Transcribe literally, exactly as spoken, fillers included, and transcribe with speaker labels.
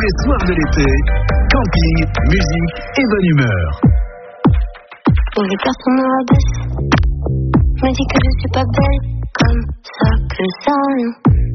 Speaker 1: les soirs de l'été, camping, musique et bonne humeur.
Speaker 2: Mauvais personne me rabaisse, me dit que je suis pas belle, comme ça que ça rien.